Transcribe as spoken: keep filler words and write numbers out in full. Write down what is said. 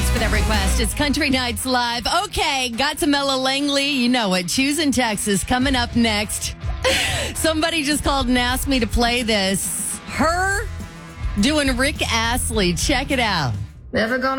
for that request. It's Country Nights Live. Okay, got some Ella Langley. You know it. Choosing Texas coming up next. Somebody just called and asked me to play this. Her doing Rick Astley. Check it out. Never gonna